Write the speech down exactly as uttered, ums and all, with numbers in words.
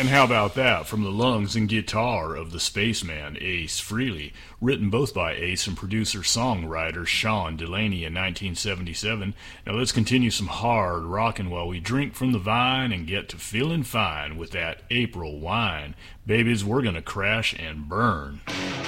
And how about that from the lungs and guitar of the spaceman Ace Frehley, written both by Ace and producer-songwriter Sean Delaney in nineteen seventy-seven. Now let's continue some hard rockin' while we drink from the vine and get to feeling fine with that April wine. Babies, we're gonna crash and burn.